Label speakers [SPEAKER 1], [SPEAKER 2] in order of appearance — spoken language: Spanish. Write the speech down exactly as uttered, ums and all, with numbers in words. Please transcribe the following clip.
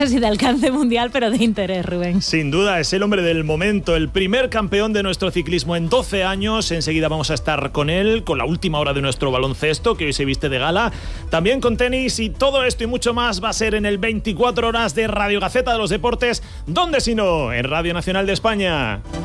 [SPEAKER 1] y de alcance mundial, pero de interés, Rubén.
[SPEAKER 2] Sin duda, es el hombre del momento, el primer campeón de nuestro ciclismo en doce años. Enseguida vamos a estar con él, con la última hora de nuestro baloncesto, que hoy se viste de gala. También con tenis, y todo esto y mucho más va a ser en el veinticuatro horas de Radio Gaceta de los Deportes. ¿Dónde si no? En Radio Nacional de España.